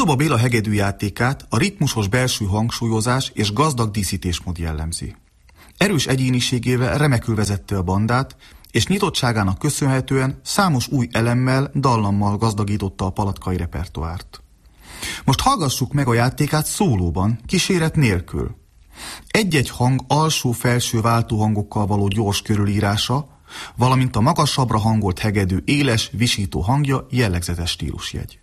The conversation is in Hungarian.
Ladoba Béla hegedűjátékát a ritmusos belső hangsúlyozás és gazdag díszítésmód jellemzi. Erős egyéniségével remekül vezette a bandát, és nyitottságának köszönhetően számos új elemmel, dallammal gazdagította a palatkai repertoárt. Most hallgassuk meg a játékát szólóban, kíséret nélkül. Egy-egy hang alsó-felső váltóhangokkal való gyors körülírása, valamint a magasabbra hangolt hegedű éles, visító hangja jellegzetes stílusjegy.